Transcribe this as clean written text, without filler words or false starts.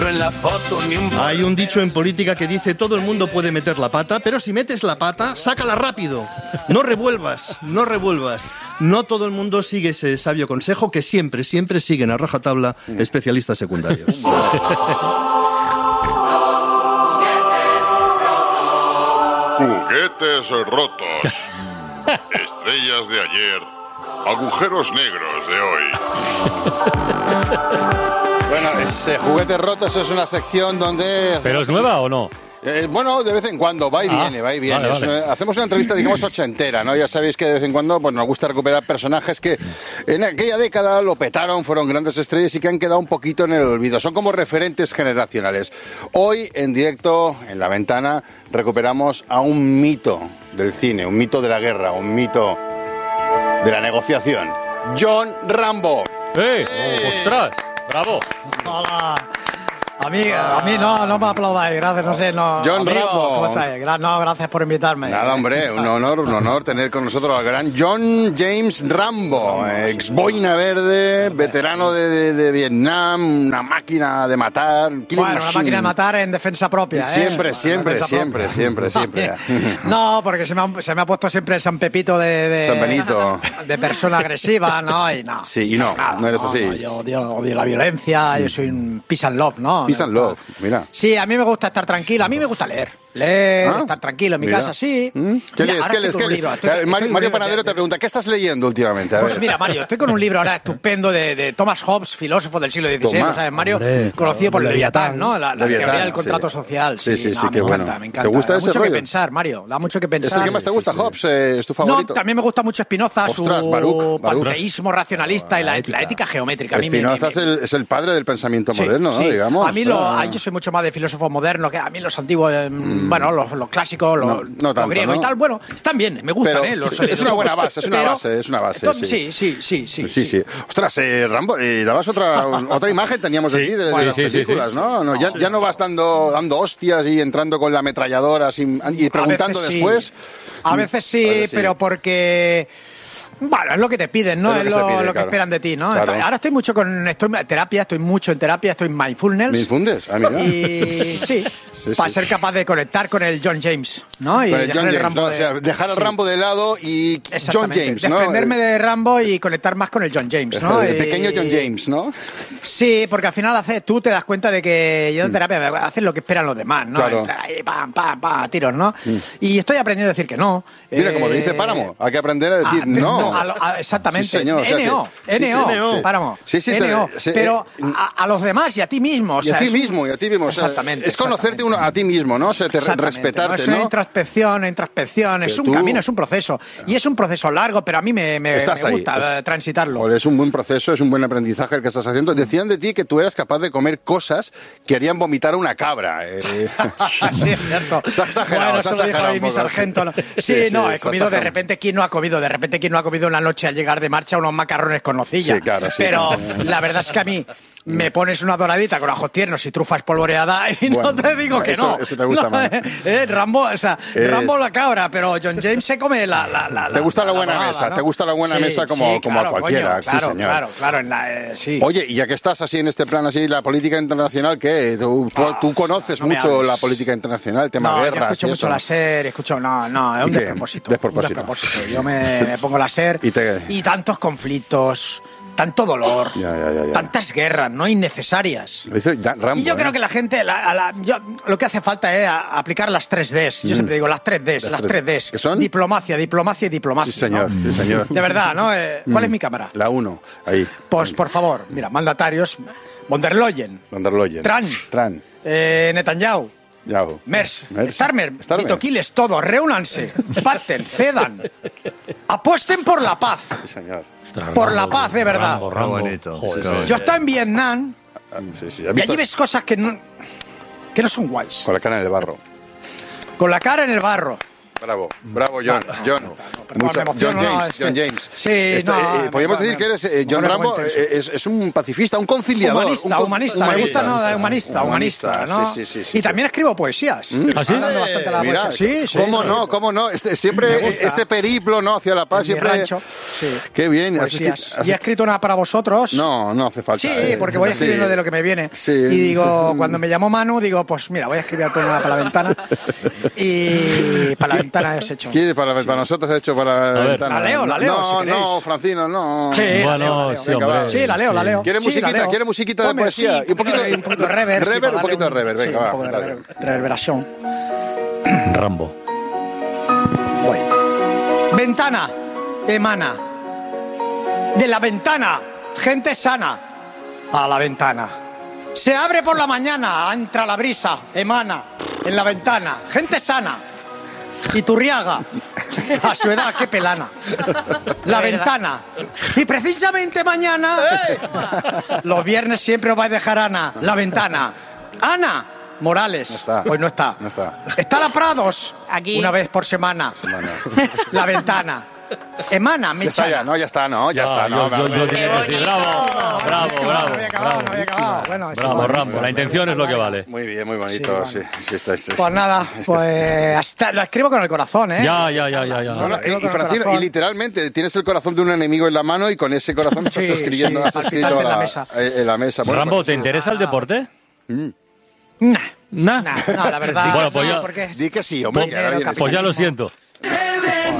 en la foto ni un... Hay un dicho en política que dice: todo el mundo puede meter la pata, pero si metes la pata, sácala rápido. No revuelvas, no revuelvas. No todo el mundo sigue ese sabio consejo que siempre siguen a rajatabla especialistas secundarios. Juguetes rotos. Estrellas de ayer. Agujeros negros de hoy. Bueno, Juguetes Rotos es una sección donde... ¿Pero es nueva o no? Bueno, de vez en cuando, va y viene. Vale. Hacemos una entrevista, digamos, ochentera, ¿no? Ya sabéis que de vez en cuando pues, nos gusta recuperar personajes que en aquella década lo petaron, fueron grandes estrellas y que han quedado un poquito en el olvido. Son como referentes generacionales. Hoy, en directo, en La Ventana, recuperamos a un mito del cine, un mito de la guerra, un mito de la negociación. John Rambo. ¡Ostras! ¡Bravo! Hola. A mí no me aplaudáis, gracias, no sé, no. John amigo, Rambo. ¿cómo estáis? No, gracias por invitarme. Nada, hombre, un honor tener con nosotros al gran John James Rambo, ex boina verde, veterano de Vietnam, una máquina de matar. Bueno, una máquina de matar en defensa propia, Siempre. No, porque se me ha puesto siempre el San Pepito de San Benito. De persona agresiva, ¿no? Y no. Sí, y no eres así. No, yo odio la violencia, yo soy un peace and love, ¿no? Peace and love, mira. Sí, a mí me gusta estar tranquilo, a mí me gusta leer, estar tranquilo en mi casa, sí. ¿Qué lees? Mario Panadero te pregunta, ¿qué estás leyendo últimamente? Pues mira, Mario, estoy con un libro ahora estupendo de Thomas Hobbes, filósofo del siglo XVI, ¿no sabes, Mario? Conocido por Leviatán, ¿no? La teoría del contrato social. Sí, me encanta. ¿Te gusta ese rollo? Da mucho que pensar, Mario, da mucho que pensar. ¿Es el que más te gusta, Hobbes? ¿Es tu favorito? No, también me gusta mucho Spinoza, Ostras, su Baruch. panteísmo racionalista y la ética geométrica. Spinoza es el padre del pensamiento moderno, ¿no? Digamos. A mí yo soy mucho más de filósofos modernos, que a mí los antiguos, bueno, los clásicos, los griegos y tal, bueno, están bien, me gustan, es una buena base, es una base. Sí. Ostras, Rambo, dabas otra imagen teníamos de ti, de las películas, ¿no? Ya no vas dando hostias y entrando con la ametralladora y preguntando después. A veces sí, pero porque... Bueno, es lo que te piden, ¿no? Es lo que esperan de ti, ¿no? Claro. Ahora estoy mucho en terapia, estoy en mindfulness. ¿Mindfulness? Ah, mira. Y sí, para ser capaz de conectar con el John James, ¿no? Y dejar el Rambo o sea, dejar el Rambo de lado y John James, ¿no? Desprenderme de Rambo y conectar más con el John James, ¿no? El pequeño John James, ¿no? Sí, porque al final tú te das cuenta de que yo en terapia haces lo que esperan los demás, ¿no? Claro. Entrar ahí, pam, tiros, ¿no? Y estoy aprendiendo a decir que no. Mira, como te dice Páramo, hay que aprender a decir no. Exactamente. Sí, señor. NO, Páramo. NO. Pero a los demás y a ti mismo. O sea, y a ti mismo. Exactamente. Es conocerte a ti mismo, ¿no? O sea, respetarte, ¿no? Es una introspección, es un camino, es un proceso. Y es un proceso largo, pero a mí me gusta transitarlo. Es un buen proceso, es un buen aprendizaje el que estás haciendo. Decían de ti que tú eras capaz de comer cosas que harían vomitar a una cabra. Sí, es cierto. Se ha exagerado. Bueno, eso lo dijo ahí mi sargento. Sí, he comido de repente. ¿Quién no ha comido? De repente, ¿quién no ha comido una noche al llegar de marcha unos macarrones con nocilla? Sí, claro. Pero la verdad es que a mí me pones una doradita con ajos tiernos y trufa espolvoreada y no te digo que no. Eso te gusta más. Rambo, Rambo la cabra, pero John James se come la te gusta la buena mesa, ¿no? Te gusta la buena mesa como a cualquiera. Coño, sí, señor. Claro. Sí. Oye, y ya que estás así en este plan, así, la política internacional, ¿qué? Tú conoces mucho la política internacional, el tema guerras. Yo escucho mucho la SER, es un despropósito. Yo me pongo la SER y tantos conflictos, tanto dolor, tantas guerras, ¿no? Innecesarias. Rambo, y yo creo que la gente, lo que hace falta es aplicar las 3Ds. Yo siempre digo las 3Ds. ¿Qué son? Diplomacia. Sí, señor, ¿no? sí, señor. De verdad, ¿no? ¿Cuál es mi cámara? La 1, ahí. Pues, por favor, mira, mandatarios, von der Leyen. Trump. Netanyahu. Merz, Starmer, Vitoquiles, todos, reúnanse, pacten, cedan, apuesten por la paz. Sí, señor. Por la paz, de verdad. Rambo. Bonito. Yo estaba en Vietnam y allí ves cosas que no son guays. Con la cara en el barro. Con la cara en el barro. Bravo, John. Perdón, me emociono, John James. Sí, podríamos decir que eres John Rambo, es un pacifista, un conciliador. Humanista, me gusta nada de humanista, ¿no? Sí. Y también escribo poesías. ¿Ah, sí? Bastante la Mira, poesía. Sí. ¿Cómo no? Siempre este periplo, ¿no? Hacia la paz, siempre. Rancho, sí. Qué bien. ¿Y he escrito una para vosotros? No hace falta. Sí, porque voy escribiendo de lo que me viene. Sí. Y digo, cuando me llamó Manu, digo, pues mira, voy a escribir una para la ventana. Y para la ventana has hecho. Sí, para nosotros he hecho para la ventana. La leo. No, Francino, no. Sí, bueno, sí, hombre. Sí, la leo. ¿Quiere musiquita de poesía? Sí, un poquito de reverb. Un poquito de reverb, venga, un va. poco de reverberación. Rambo. Voy. Ventana, emana. De la ventana, gente sana. A la ventana. Se abre por la mañana, entra la brisa, emana. En la ventana, gente sana. Iturriaga, a su edad, qué pelana. La ventana. Y precisamente mañana, los viernes siempre os vais a dejar Ana. La ventana. Ana Morales. No está. No está. Está la Prados. Aquí. Una vez por semana. La ventana. Emana, Ya está. Yo diría que sí. Bravo. No había acabado. Bueno, Bravo, Rambo. La intención es lo que vale. Muy bien, muy bonito. Sí. Pues nada, hasta lo escribo con el corazón, ¿eh? Ya. Y Francino, y literalmente tienes el corazón de un enemigo en la mano y con ese corazón estás escribiendo, has escrito en la mesa. En la mesa. Bueno, Rambo, ¿te interesa el deporte? Nah, la verdad. Bueno, pues no, ya- porque Di que sí, hombre. Pues ya lo siento.